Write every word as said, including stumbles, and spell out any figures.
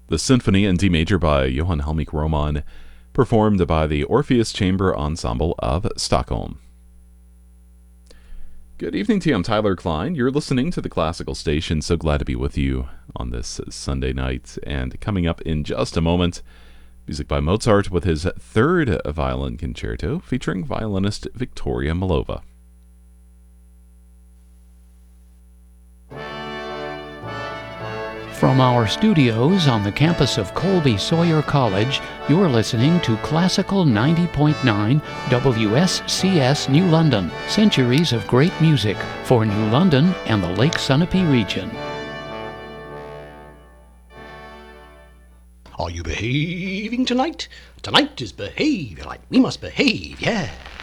the Symphony in D major by Johann Helmich Roman, performed by the Orpheus Chamber Ensemble of Stockholm. Good evening to you. I'm Tyler Klein. You're listening to the Classical Station. So glad to be with you on this Sunday night. And coming up in just a moment, music by Mozart with his third violin concerto featuring violinist Victoria Milova. From our studios on the campus of Colby Sawyer College, you're listening to Classical ninety point nine W S C S New London, centuries of great music for New London and the Lake Sunapee region. Are you behaving tonight? Tonight is behavior night. We must behave, yeah.